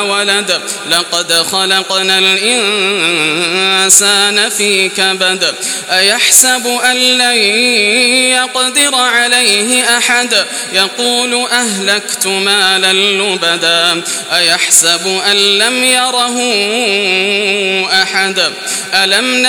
ولد لقد خلقنا الإنسان في كبد أيحسب أن لن يقدر عليه أحد يقول أهلكت مالا لبدا أيحسب أن لم يره أحد ألم